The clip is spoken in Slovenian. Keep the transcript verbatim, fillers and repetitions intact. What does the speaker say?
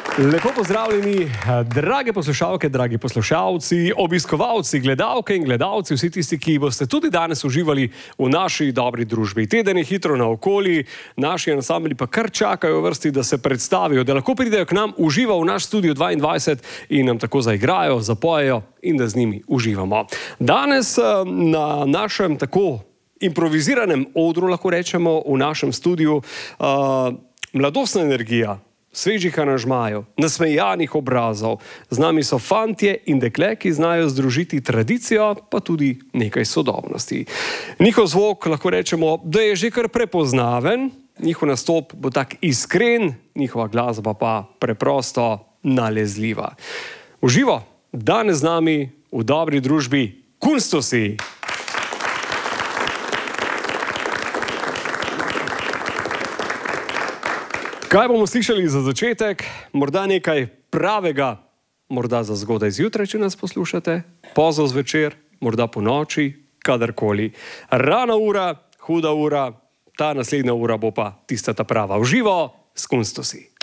Lepo pozdravljeni, drage poslušalke, dragi poslušalci, obiskovalci, gledalke in gledalci, vsi tisti, ki boste tudi danes uživali v naši dobri družbi. Teden je hitro naokoli, naši ansambli pa kar čakajo v vrsti, da se predstavijo, da lahko pridejo k nam uživa v naš studio dvaindvajset in nam tako zaigrajo, zapojejo in da z njimi uživamo. Danes na našem tako improviziranem odru, lahko rečemo, v našem studiu, uh, mladostna energija, svežih aranžmajev, nasmejanih obrazov. Z nami so fantje in dekle, ki znajo združiti tradicijo, pa tudi nekaj sodobnosti. Njihov zvok, lahko rečemo, da je že kar prepoznaven, njihov nastop bo tak iskren, njihova glasba pa preprosto nalezljiva. Uživo, danes z nami v dobri družbi Kunstosi. Kaj bomo slišali za začetek? Morda nekaj pravega, morda za zgodaj zjutraj, če nas poslušate, pozno zvečer, morda po noči, kadarkoli. Rana ura, huda ura, ta naslednja ura bo pa tista ta prava. V živo s Kunstosi.